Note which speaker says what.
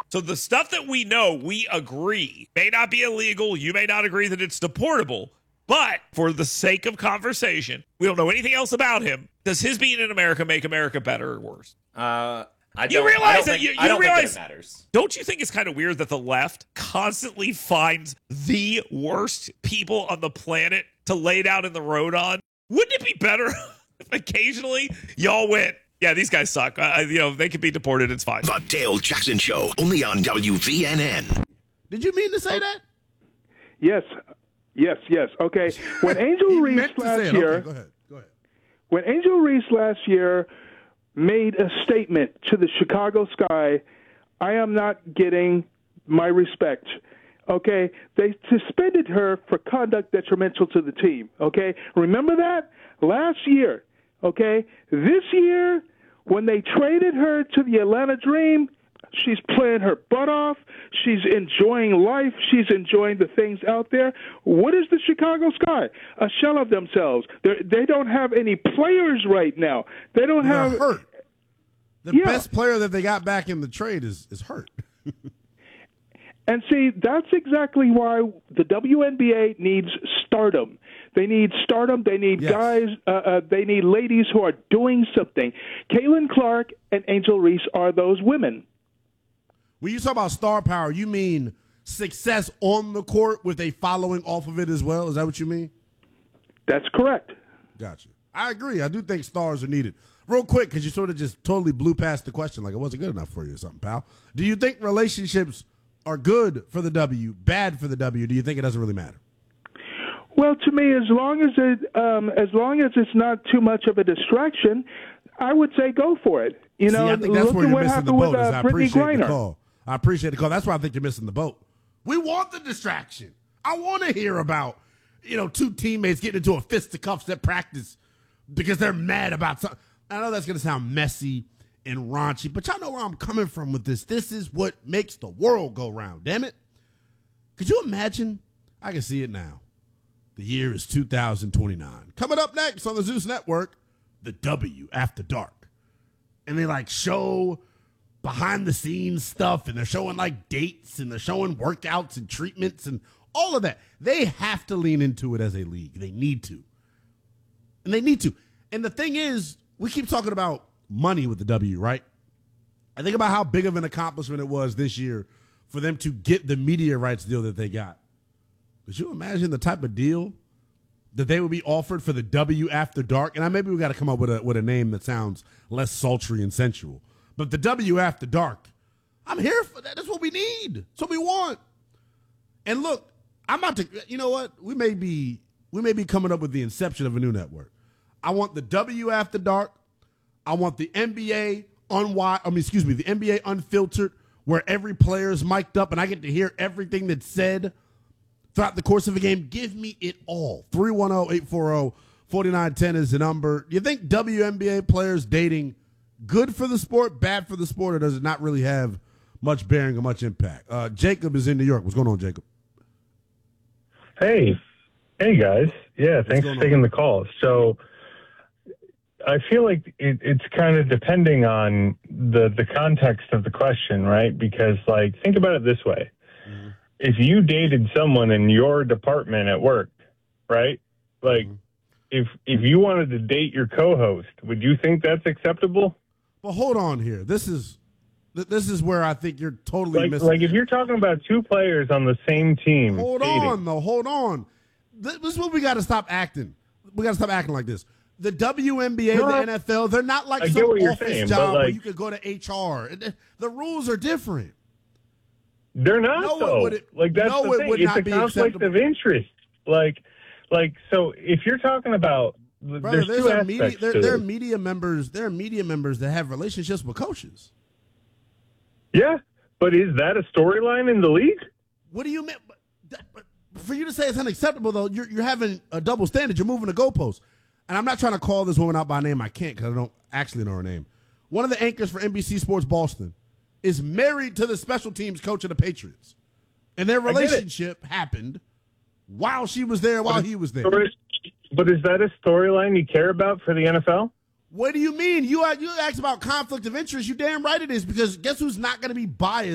Speaker 1: So the stuff that we know, we agree, may not be illegal. You may not agree that it's deportable. But for the sake of conversation, we don't know anything else about him. Does his being in America make America better or worse?
Speaker 2: I don't think it matters.
Speaker 1: Don't you think it's kind of weird that the left constantly finds the worst people on the planet to lay down in the road on? Wouldn't it be better if occasionally y'all went, yeah, these guys suck. They could be deported. It's fine.
Speaker 3: The Dale Jackson Show, only on WVNN.
Speaker 4: Did you mean to say that?
Speaker 5: Yes. Okay. When Angel Reese last year,
Speaker 4: okay, go ahead.
Speaker 5: When Angel Reese last year made a statement to the Chicago Sky, I am not getting my respect. Okay, they suspended her for conduct detrimental to the team. Okay, remember that last year. Okay, this year when they traded her to the Atlanta Dream, she's playing her butt off. She's enjoying life. She's enjoying the things out there. What is the Chicago Sky? A shell of themselves. They don't have any players right now. They don't
Speaker 4: They're
Speaker 5: have
Speaker 4: hurt. The best player that they got back in the trade is hurt.
Speaker 5: And see, that's exactly why the WNBA needs stardom. They need stardom. They need guys. They need ladies who are doing something. Caitlin Clark and Angel Reese are those women.
Speaker 4: When you talk about star power, you mean success on the court with a following off of it as well? Is that what you mean?
Speaker 5: That's correct.
Speaker 4: Gotcha. I agree. I do think stars are needed. Real quick, because you sort of just totally blew past the question like it wasn't good enough for you or something, pal. Do you think relationships are good for the W, bad for the W? Do you think it doesn't really matter?
Speaker 5: Well, to me, as long as it's not too much of a distraction, I would say go for it. You know,
Speaker 4: I think that's where you're missing the boat. I appreciate the
Speaker 5: call.
Speaker 4: That's why I think you're missing the boat. We want the distraction. I want to hear about, two teammates getting into a fisticuffs at practice because they're mad about something. I know that's going to sound messy and raunchy, but y'all know where I'm coming from with this. This is what makes the world go round, damn it. Could you imagine? I can see it now. The year is 2029. Coming up next on the Zeus Network, the W After Dark. And they show behind the scenes stuff, and they're showing dates, and they're showing workouts and treatments and all of that. They have to lean into it as a league. They need to. And they need to. And the thing is, we keep talking about money with the W, right? I think about how big of an accomplishment it was this year for them to get the media rights deal that they got. Could you imagine the type of deal that they would be offered for the W After Dark? And maybe we got to come up with a name that sounds less sultry and sensual. But the W After Dark, I'm here for that. That's what we need. That's what we want. And look, I'm about to, you know what? We may be coming up with the inception of a new network. I want the W After Dark. I want the NBA the NBA Unfiltered, where every player is mic'd up and I get to hear everything that's said throughout the course of a game. Give me it all. 310-840-4910 is the number. Do you think WNBA players dating good for the sport, bad for the sport, or does it not really have much bearing or much impact? Jacob is in New York. What's going on, Jacob?
Speaker 6: Hey guys. Yeah, thanks for taking the call. So I feel like it's kind of depending on the context of the question, right? Because think about it this way. Mm-hmm. If you dated someone in your department at work, right? If you wanted to date your co-host, would you think that's acceptable?
Speaker 4: Well, hold on here. This is where I think you're totally missing.
Speaker 6: If you're talking about two players on the same team.
Speaker 4: Hold on. This is what we got to stop acting. We got to stop acting like this. The WNBA, the NFL, they're not like some office job where you could go to HR. The rules are different.
Speaker 6: They're not, though. That's the thing. It's a conflict of interest. So if you're talking about, there's two aspects to
Speaker 4: there are media members. There are media members that have relationships with coaches.
Speaker 6: Yeah, but is that a storyline in the league?
Speaker 4: What do you mean? For you to say it's unacceptable, though, you're having a double standard. You're moving the goalposts. And I'm not trying to call this woman out by name. I can't because I don't actually know her name. One of the anchors for NBC Sports Boston is married to the special teams coach of the Patriots. And their relationship happened while she was there, while he was there.
Speaker 6: But is that a storyline you care about for the NFL?
Speaker 4: What do you mean? You asked about conflict of interest. You damn right it is, because guess who's not going to be biased